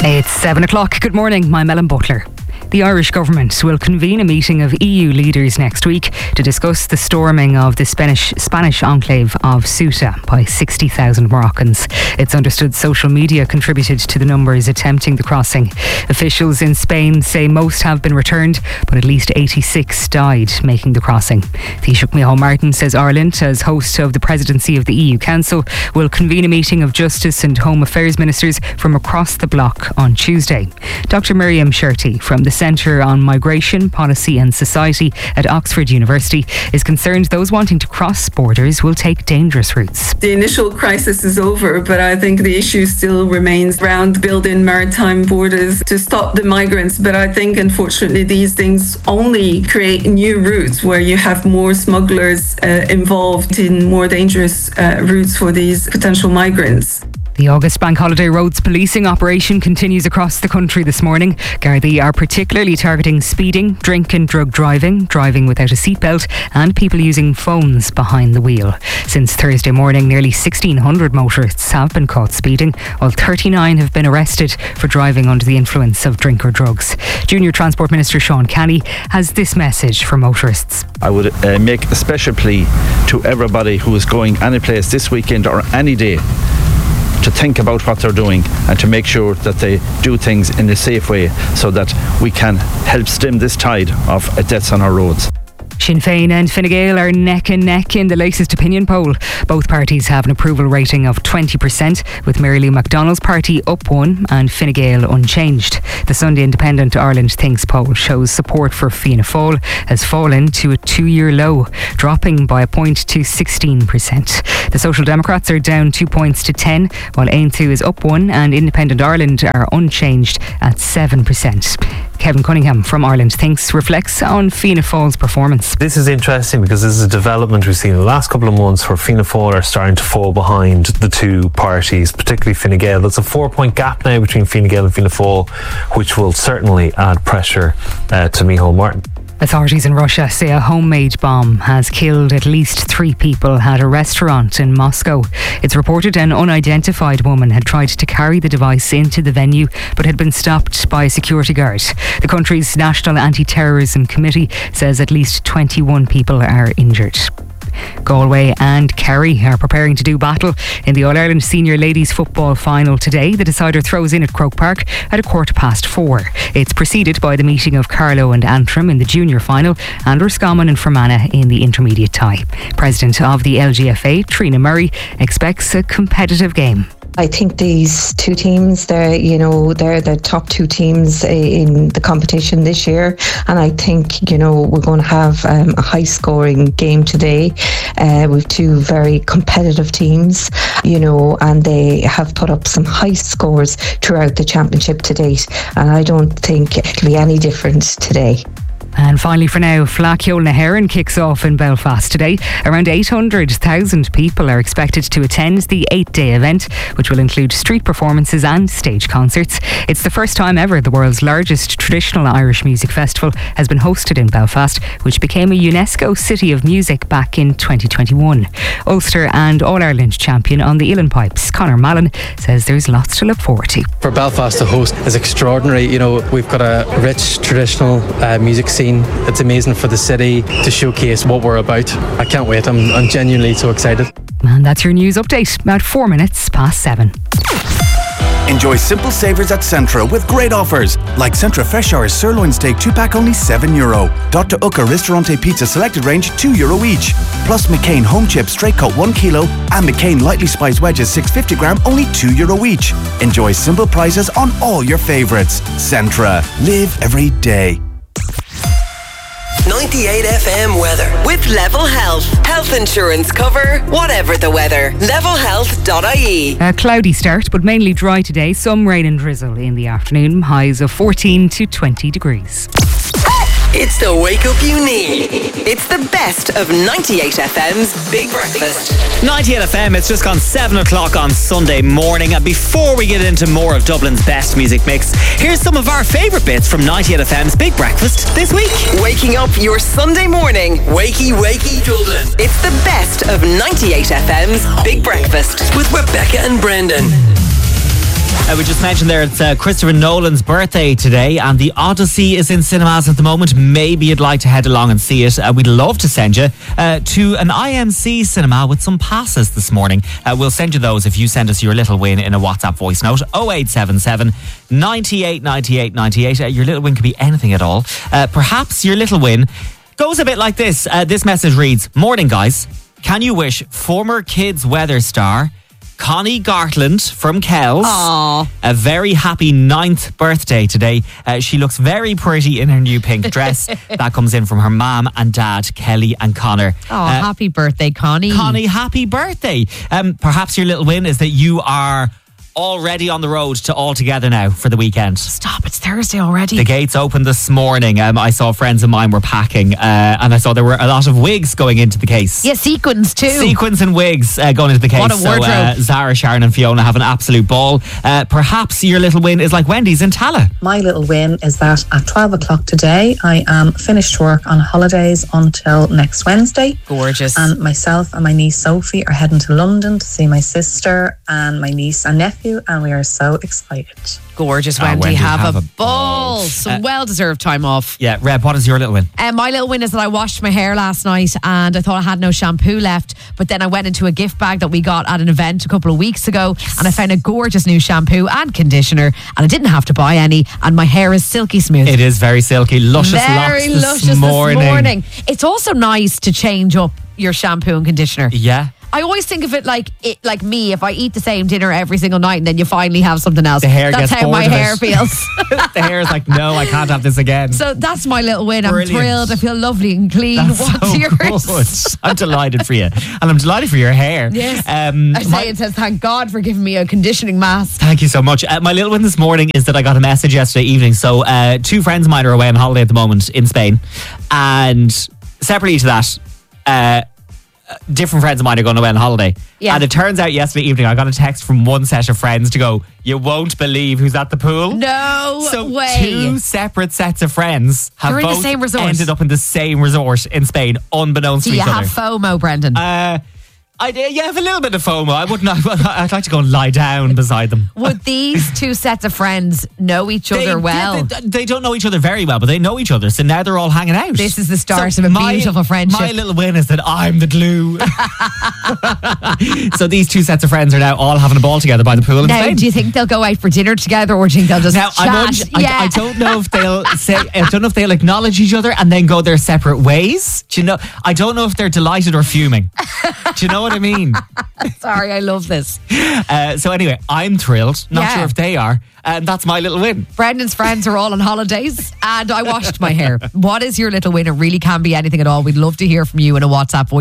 It's 7 o'clock. Good morning, I'm Ellen Butler. The Irish government will convene a meeting of EU leaders next week to discuss the storming of the Spanish enclave of Ceuta by 60,000 Moroccans. It's understood social media contributed to the numbers attempting the crossing. Officials in Spain say most have been returned, but at least 86 died making the crossing. Taoiseach Micheál Martin says Ireland, as host of the presidency of the EU Council, will convene a meeting of Justice and Home Affairs ministers from across the bloc on Tuesday. Dr. Miriam Sherty from the Centre on Migration, Policy and Society at Oxford University is concerned those wanting to cross borders will take dangerous routes. The initial crisis is over, but I think the issue still remains around building maritime borders to stop the migrants. But I think, unfortunately, these things only create new routes where you have more smugglers involved in more dangerous routes for these potential migrants. The August Bank Holiday roads policing operation continues across the country this morning. Gardaí are particularly targeting speeding, drink and drug driving, driving without a seatbelt and people using phones behind the wheel. Since Thursday morning, nearly 1,600 motorists have been caught speeding, while 39 have been arrested for driving under the influence of drink or drugs. Junior Transport Minister Sean Canny has this message for motorists. I would make a special plea to everybody who is going any place this weekend or any day to think about what they're doing and to make sure that they do things in a safe way so that we can help stem this tide of deaths on our roads. Sinn Féin and Fine Gael are neck and neck in the latest opinion poll. Both parties have an approval rating of 20%, with Mary Lou McDonald's party up 1 and Fine Gael unchanged. The Sunday Independent Ireland Thinks poll shows support for Fianna Fáil has fallen to a 2-year low, dropping by a point to 16%. The Social Democrats are down 2 points to 10, while Aontú is up 1 and Independent Ireland are unchanged at 7%. Kevin Cunningham from Ireland Thinks reflects on Fianna Fáil's performance. This is interesting because this is a development we've seen in the last couple of months where Fianna Fáil are starting to fall behind the two parties, particularly Fine Gael. There's a 4-point gap now between Fine Gael and Fianna Fáil, which will certainly add pressure to Micheál Martin. Authorities in Russia say a homemade bomb has killed at least 3 people at a restaurant in Moscow. It's reported an unidentified woman had tried to carry the device into the venue but had been stopped by a security guard. The country's National Anti-Terrorism Committee says at least 21 people are injured. Galway and Kerry are preparing to do battle in the All-Ireland Senior Ladies Football Final today. The decider throws in at Croke Park at 4:15. It's preceded by the meeting of Carlow and Antrim in the Junior Final and Roscommon and Fermanagh in the Intermediate tie. President of the LGFA, Trina Murray, expects a competitive game. I think these two teams, they're the top 2 teams in the competition this year, and I think we're going to have a high-scoring game today with 2 very competitive teams, and they have put up some high scores throughout the championship to date, and I don't think it'll be any different today. And finally for now, Fleadh na hÉireann kicks off in Belfast today. Around 800,000 people are expected to attend the 8-day event, which will include street performances and stage concerts. It's the first time ever the world's largest traditional Irish music festival has been hosted in Belfast, which became a UNESCO City of Music back in 2021. Ulster and All-Ireland champion on the Uilleann Pipes, Conor Mallon, says there's lots to look forward to. For Belfast to host is extraordinary. We've got a rich traditional music scene. It's amazing for the city to showcase what we're about. I can't wait. I'm genuinely so excited. And that's your news update at 7:04. Enjoy simple savers at Centra with great offers like Centra Fresh Hours Sirloin Steak 2-pack only €7. Dr. Ucca Ristorante Pizza Selected Range €2 each. Plus McCain Home Chips Straight Cut 1 kilo and McCain Lightly Spiced Wedges 650 gram only €2 each. Enjoy simple prices on all your favourites. Centra. Live every day. 98 FM weather with Level Health. Health insurance cover, whatever the weather. Levelhealth.ie. A cloudy start, but mainly dry today. Some rain and drizzle in the afternoon. Highs of 14 to 20 degrees. It's the wake up you need. It's the best of 98 FM's Big Breakfast. 98 FM, it's just gone 7 o'clock on Sunday morning. And before we get into more of Dublin's best music mix, here's some of our favourite bits from 98 FM's Big Breakfast this week. Waking up your Sunday morning. Wakey, wakey, Dublin. It's the best of 98 FM's Big Breakfast with Rebecca and Brendan. We just mentioned there it's Christopher Nolan's birthday today, and The Odyssey is in cinemas at the moment. Maybe you'd like to head along and see it. We'd love to send you to an IMC cinema with some passes this morning. We'll send you those if you send us your little win in a WhatsApp voice note. 0877 98 98 98. Your little win could be anything at all. Perhaps your little win goes a bit like this. This message reads, "Morning, guys. Can you wish former Kids weather star Connie Gartland from Kells a very happy 9th birthday today? She looks very pretty in her new pink dress." That comes in from her mum and dad, Kelly and Connor. Happy birthday, Connie. Connie, happy birthday. Perhaps your little win is that you are already on the road to All Together now for the weekend. Stop, it's Thursday already. The gates opened this morning. I saw friends of mine were packing and I saw there were a lot of wigs going into the case. Yeah, sequins too. Sequins and wigs going into the case. What a wardrobe. So Zara, Sharon and Fiona have an absolute ball. Perhaps your little win is like Wendy's in Tala. My little win is that at 12 o'clock today I am finished work on holidays until next Wednesday. Gorgeous. And myself and my niece Sophie are heading to London to see my sister and my niece and nephew, and we are so excited. Gorgeous, Wendy. Have a ball. Some well-deserved time off. Yeah, Reb, what is your little win? My little win is that I washed my hair last night and I thought I had no shampoo left, but then I went into a gift bag that we got at an event a couple of weeks ago and I found a gorgeous new shampoo and conditioner and I didn't have to buy any and my hair is silky smooth. It is very silky. Luscious very locks luscious this morning. It's also nice to change up your shampoo and conditioner. Yeah. I always think of it like me. If I eat the same dinner every single night and then you finally have something else, the hair that's gets how my bored of hair it. feels. The hair is like, no, I can't have this again. So that's my little win. Brilliant. I'm thrilled. I feel lovely and clean. That's What's so yours? good. I'm delighted for you, and I'm delighted for your hair. Yes. It says, "Thank God for giving me a conditioning mask." Thank you so much. My little win this morning is that I got a message yesterday evening. So 2 friends of mine are away on holiday at the moment in Spain, and separately to that, different friends of mine are going away on holiday. Yeah. And it turns out yesterday evening I got a text from one set of friends to go, "You won't believe who's at the pool." No way. 2 separate sets of friends have You're in the both same resort. ended up in the same resort in Spain, unbeknownst Do to you each other. have FOMO, Brendan? I have a little bit of FOMO. I'd like to go and lie down beside them. Would these 2 sets of friends know each other well? They don't know each other very well, but they know each other. So now they're all hanging out. This is the start of a beautiful friendship. My little win is that I'm the glue. So these 2 sets of friends are now all having a ball together by the pool in Now, Spain. do you think they'll go out for dinner together, or do you think they'll just Now, chat? I don't know if they'll say. I don't know if they'll acknowledge each other and then go their separate ways. Do you know? I don't know if they're delighted or fuming. Do you know what I mean? Sorry, I love this. So anyway, I'm thrilled. Not Yeah. sure if they are. And that's my little win. Brendan's friends are all on holidays and I washed my hair. What is your little win? It really can be anything at all. We'd love to hear from you in a WhatsApp voice.